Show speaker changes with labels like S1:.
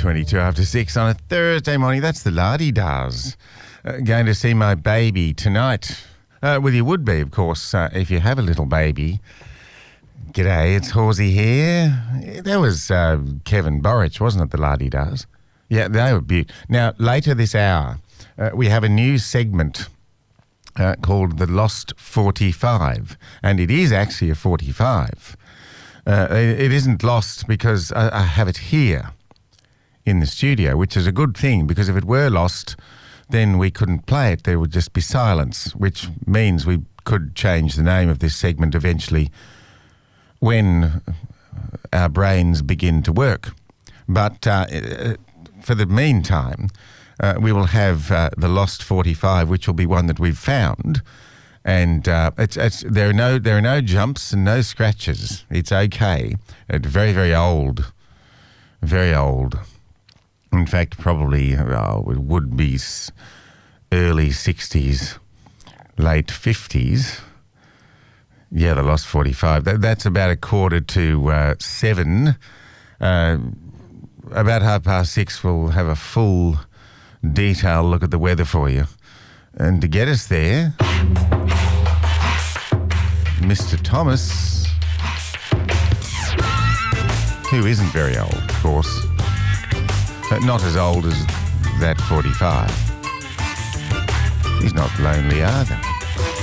S1: 22 after 6 on a Thursday morning. That's the la-di-das. Going to see my baby tonight. Well, you would be, of course, if you have a little baby. G'day, it's Horsey here. That was Kevin Borich, wasn't it, the la-di-das? Yeah, they were beautiful. Now, later this hour, we have a new segment called The Lost 45, and it is actually a 45. It isn't lost because I have it here in the studio, which is a good thing, because if it were lost, then we couldn't play it. There would just be silence, which means we could change the name of this segment eventually when our brains begin to work. But for the meantime, we will have the Lost 45, which will be one that we've found. And there are no jumps and no scratches. It's okay. It's very, very old. Very old. In fact, probably it would be early 60s, late 50s. Yeah, the Lost 45. That's about 7:15. About 6:30, we'll have a full detailed look at the weather for you. And to get us there, Mr. Thomas, who isn't very old, of course, but not as old as that 45. He's not lonely either.